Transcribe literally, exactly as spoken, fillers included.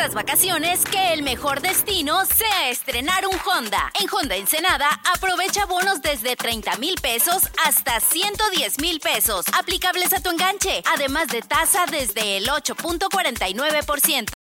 estas vacaciones, que el mejor destino sea estrenar un Honda. En Honda Ensenada, aprovecha bonos desde treinta mil pesos hasta ciento diez mil pesos, aplicables a tu enganche, además de tasa desde el ocho punto cuarenta y nueve por ciento.